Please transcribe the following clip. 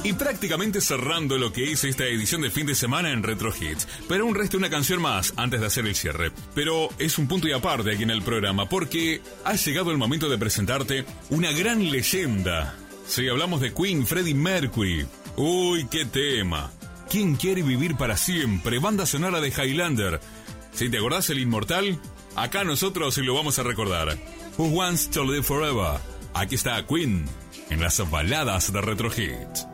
Y prácticamente cerrando lo que es esta edición de fin de semana en Retro Hits. Pero aún resta una canción más antes de hacer el cierre. Pero es un punto y aparte aquí en el programa, porque ha llegado el momento de presentarte una gran leyenda. Sí, hablamos de Queen, Freddie Mercury. Uy, qué tema. ¿Quién quiere vivir para siempre? Banda sonora de Highlander. Si te acordás el inmortal, acá nosotros lo vamos a recordar. Who Wants to Live Forever. Aquí está Queen en las baladas de Retro Hits.